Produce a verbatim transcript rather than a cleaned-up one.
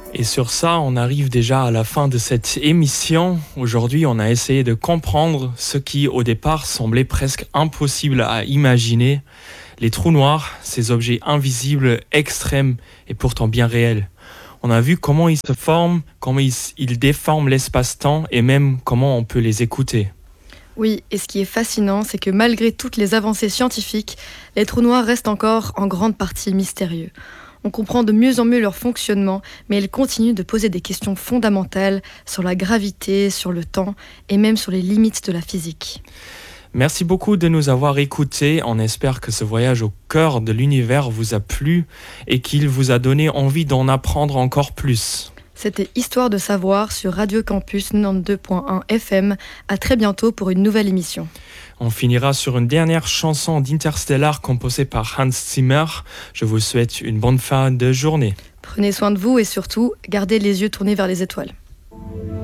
Et sur ça, on arrive déjà à la fin de cette émission. Aujourd'hui, on a essayé de comprendre ce qui, au départ, semblait presque impossible à imaginer. Les trous noirs, ces objets invisibles, extrêmes et pourtant bien réels. On a vu comment ils se forment, comment ils, ils déforment l'espace-temps et même comment on peut les écouter. Oui, et ce qui est fascinant, c'est que malgré toutes les avancées scientifiques, les trous noirs restent encore en grande partie mystérieux. On comprend de mieux en mieux leur fonctionnement, mais ils continuent de poser des questions fondamentales sur la gravité, sur le temps et même sur les limites de la physique. Merci beaucoup de nous avoir écoutés. On espère que ce voyage au cœur de l'univers vous a plu et qu'il vous a donné envie d'en apprendre encore plus. C'était Histoire de savoir sur Radio Campus quatre-vingt-douze point un F M. À très bientôt pour une nouvelle émission. On finira sur une dernière chanson d'Interstellar composée par Hans Zimmer. Je vous souhaite une bonne fin de journée. Prenez soin de vous et surtout, gardez les yeux tournés vers les étoiles.